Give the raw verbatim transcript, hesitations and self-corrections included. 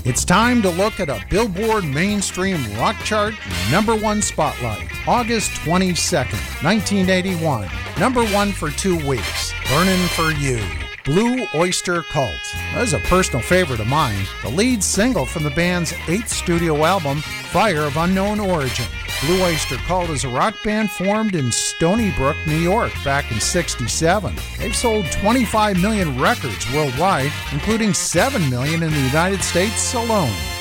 It's time to look at a Billboard mainstream rock chart number one spotlight. August twenty-second, nineteen eighty-one. Number one for two weeks. Burnin' for You. Blue Oyster Cult. That is a personal favorite of mine. The lead single from the band's eighth studio album, Fire of Unknown Origin. Blue Oyster Cult is a rock band formed in Stony Brook, New York back in sixty-seven. They've sold twenty-five million records worldwide, including seven million in the United States alone.